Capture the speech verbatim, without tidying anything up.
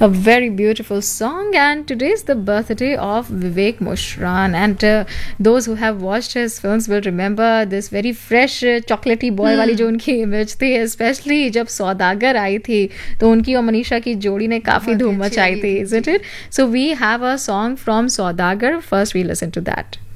A very beautiful song, and today is the birthday of Vivek Mushran. And uh, those who have watched his films will remember this very fresh, uh, chocolatey boy वाली जो उनकी image थी, especially जब सौदागर आई थी तो उनकी और मनीषा की जोड़ी ने काफ़ी धूम मचाई थी, isn't it? So we have a song from Saudagar. First we listen to that.